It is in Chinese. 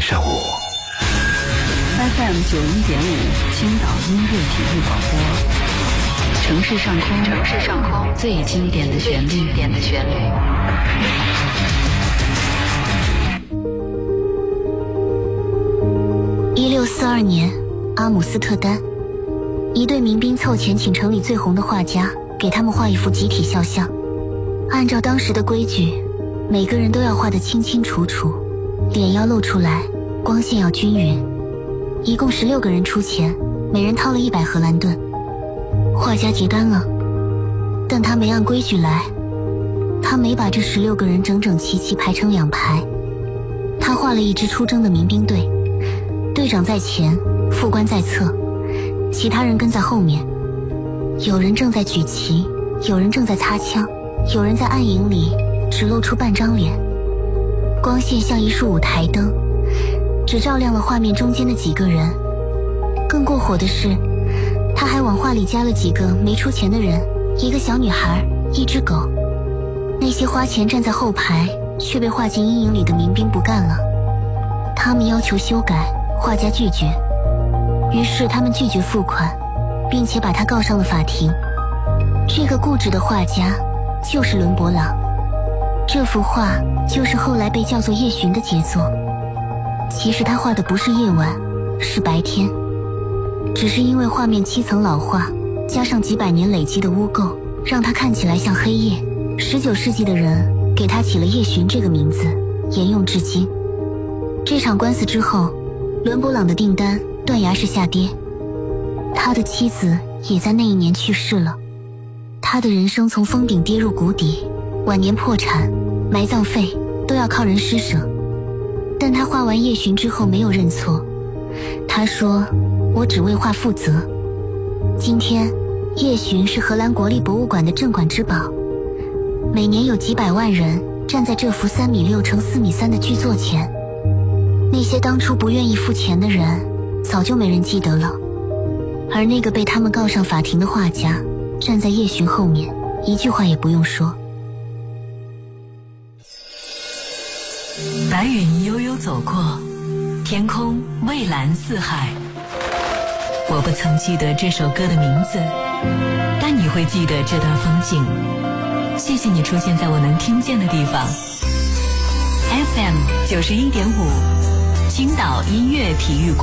上午。 FM 91.5，青岛音乐体育广播。城市上空，最经典的旋律。 1642年，阿姆斯特丹，一队民兵凑钱请城里最红的画家给他们画一幅集体肖像。按照当时的规矩，每个人都要画得清清楚楚，脸要露出来，光线要均匀。一共16个人出钱，每人掏了100荷兰盾。画家结单了，但他没按规矩来，他没把这16个人整整齐齐排成2排。他画了一支出征的民兵队，队长在前，副官在侧，其他人跟在后面。有人正在举旗，有人正在擦枪，有人在暗影里只露出半张脸。光线像一束舞台灯，只照亮了画面中间的几个人。更过火的是，他还往画里加了几个没出钱的人，一个小女孩，一只狗。那些花钱站在后排却被画进阴影里的民兵不干了，他们要求修改，画家拒绝。于是他们拒绝付款，并且把他告上了法庭。这个固执的画家就是伦勃朗，这幅画就是后来被叫做夜巡的杰作。其实他画的不是夜晚，是白天，只是因为画面7层老化，加上几百年累积的污垢，让它看起来像黑夜。19世纪的人给他起了夜巡这个名字，沿用至今。这场官司之后，伦勃朗的订单断崖式下跌，他的妻子也在那一年去世了。他的人生从峰顶跌入谷底，晚年破产，埋葬费都要靠人施舍。但他画完夜巡之后没有认错，他说：“我只为画负责。”今天，夜巡是荷兰国立博物馆的镇馆之宝，每年有几百万人站在这幅3.6米乘4.3米的巨作前。那些当初不愿意付钱的人，早就没人记得了。而那个被他们告上法庭的画家，站在夜巡后面，一句话也不用说。 白云悠悠走过，天空蔚蓝似海。我不曾记得这首歌的名字，但你会记得这段风景。谢谢你出现在我能听见的地方。FM 91.5，青岛音乐体育馆。